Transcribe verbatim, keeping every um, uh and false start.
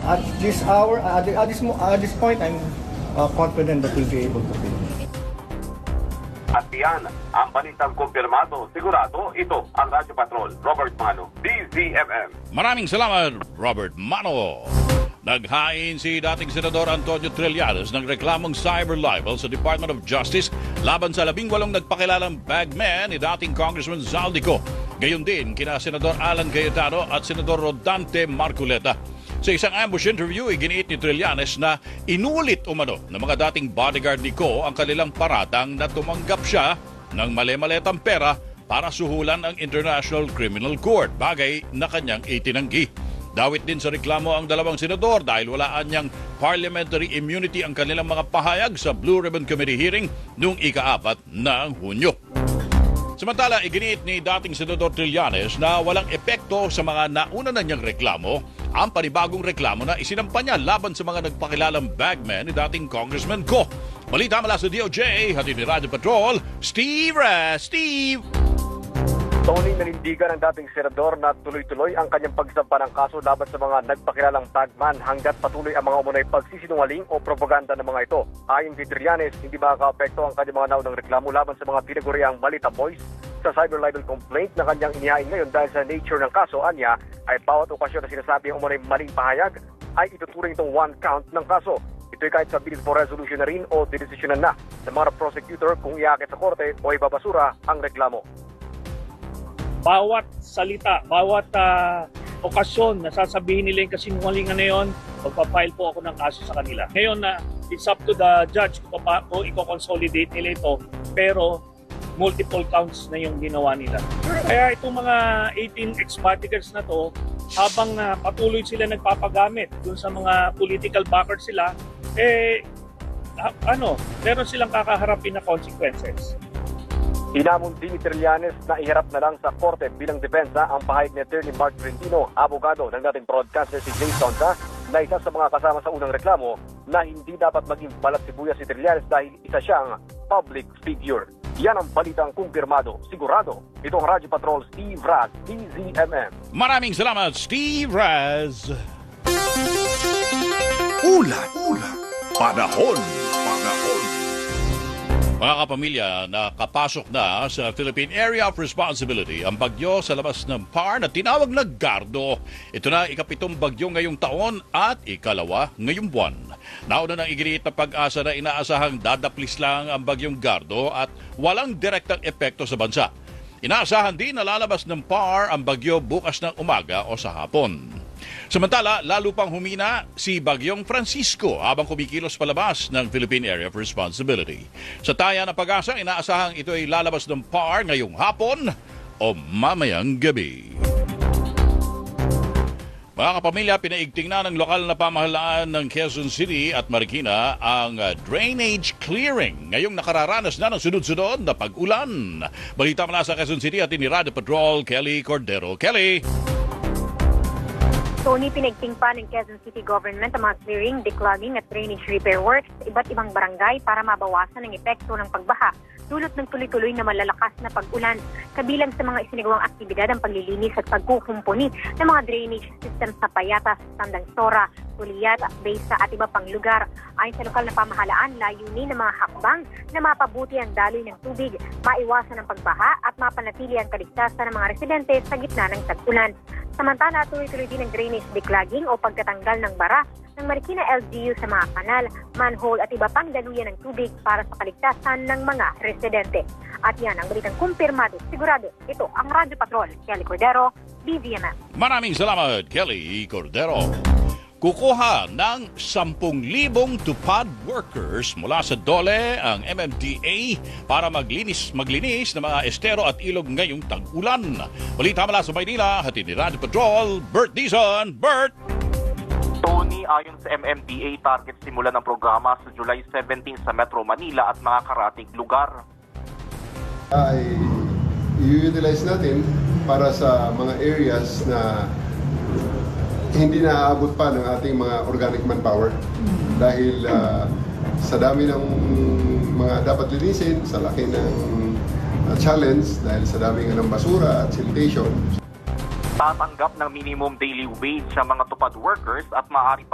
At this hour, uh, at this mo- at this point, I'm uh, confident that we'll be able to finish. At yan, ang balitang kumpirmado, sigurado, ito ang Radyo Patrol, Robert Mano, D Z M M. Maraming salamat, Robert Mano. Naghain si dating Senador Antonio Trillanes ng reklamong cyber libel sa Department of Justice laban sa labing walong nagpakilalang bagman ni dating Congressman Zaldico. Gayon din kina Senador Alan Cayetano at Senador Rodante Marculeta. Sa isang ambush interview, iginiit ni Trillanes na inulit umano ng mga dating bodyguard ni Ko ang kanilang paratang na tumanggap siya ng mali-maletang pera para suhulan ang International Criminal Court, bagay na kanyang itinanggi. Dawit din sa reklamo ang dalawang senador dahil walaan niyang parliamentary immunity ang kanilang mga pahayag sa Blue Ribbon Committee hearing noong ika-apat ng Hunyo. Samantala, iginiit ni dating Senador Trillanes na walang epekto sa mga nauna na niyang reklamo ang panibagong reklamo na isinampa niya laban sa mga nagpakilalang bagman ni dating Congressman Ko. Balita mula sa D O J, hatid ni Radyo Patrol, Steve Ras. Steve! Tony, nanindigan ng dating senador na tuloy-tuloy ang kanyang pagsampa ng kaso laban sa mga nagpakilalang bagman hanggat patuloy ang mga umunay pagsisinungaling o propaganda ng mga ito. Ayon kay Trillanes, hindi makaka-apekto ang kanyang mga naunang reklamo laban sa mga tinaguriang Malita Boys sa cyber libel complaint na kanyang inihain ngayon dahil sa nature ng kaso. Anya ay bawat okasyon na sinasabi ang umunay maling pahayag ay ituturing itong one count ng kaso. Ito'y kahit sa bilis for resolution na rin o didesisyonan na ng mga prosecutor kung iakit sa korte o ibabasura ang reklamo. Bawat salita, bawat uh, okasyon na sasabihin nila yung kasinungalingan na yun, magpapile po ako ng kaso sa kanila. Ngayon na uh, it's up to the judge kung pa, kung i-consolidate nila ito, pero multiple counts na yung ginawa nila. Kaya itong mga eighteen ex-bodyguards na to, habang uh, patuloy sila nagpapagamit dun sa mga political backers sila, eh, uh, ano, meron silang kakaharapin na consequences. Hinamon din ni Trillanes na iharap na lang sa korte bilang depensa ang pahayag ni Attorney Mark Trentino, abogado ng dating broadcaster si Jay Sonsa, na isa sa mga kasama sa unang reklamo na hindi dapat maging balat sibuyas si Trillanes dahil isa siyang public figure. Yan ang balitang kumpirmado, sigurado. Ito ang Radyo Patrol, Steve Raz, D Z M M. Maraming salamat, Steve Raz. Ulat, ulat, panahon, panahon. Mga kapamilya, nakapasok na sa Philippine Area of Responsibility ang bagyo sa labas ng P A R na tinawag na Gardo. Ito na ikapitong bagyo ngayong taon at ikalawa ngayong buwan. Nauna nang iginiit na pag-asa na inaasahang dadaplis lang ang bagyong Gardo at walang direktang epekto sa bansa. Inaasahan din na lalabas ng P A R ang bagyo bukas ng umaga o sa hapon. Samantala, lalo pang humina si Bagyong Francisco habang kumikilos palabas ng Philippine Area of Responsibility. Sa taya na pag-asa, inaasahang ito ay lalabas ng P A R ngayong hapon o mamayang gabi. Mga kapamilya, pinaigting na ng lokal na pamahalaan ng Quezon City at Marikina ang drainage clearing ngayong nakararanas na ng sunod-sunod na pag-ulan. Balita mula sa Quezon City at ni Radio Patrol, Kelly Cordero. Kelly! Tony, pinagting pa ng Quezon City Government ang mga clearing, declogging at drainage repair works sa iba't ibang barangay para mabawasan ang epekto ng pagbaha dulot ng tuloy-tuloy na malalakas na pag-ulan. Kabilang sa mga isinagawang aktibidad ang paglilinis at pagkukumpuni ng mga drainage system sa Payatas, Tandang Sora, Tuliyat, Besa at iba pang lugar. Ayon sa lokal na pamahalaan, layunin ng mga hakbang na mapabuti ang daloy ng tubig, maiwasan ang pagbaha at mapanatili ang kaligtasan ng mga residente sa gitna ng tag-ulan. Samantala, tuloy-tuloy din ang drainage declogging o pagtatanggal ng bara ng Marikina L G U sa mga kanal, manhole at iba pang daluyan ng tubig para sa kaligtasan ng mga residente. At yan ang balitang kumpirmado, sigurado. Ito ang Radyo Patrol, Kelly Cordero, B Z M M. Maraming salamat, Kelly Cordero. Kukuha ng sampung libong tupad workers mula sa DOLE ang M M D A para maglinis maglinis ng mga estero at ilog ngayong tag-ulan. Balita mula sa Maynila, hatid ni Radio Patrol, Bert Dizon. Bert! Tony, ayon sa M M D A, target simula ng programa sa July seventeenth sa Metro Manila at mga karatig lugar. Ay i-utilize natin para sa mga areas na hindi naaabot pa ng ating mga organic manpower dahil uh, sa dami ng mga dapat linisin, sa laki ng uh, challenge dahil sa dami ng basura at sanitation. Tatanggap ng minimum daily wage sa mga tupad workers at maaari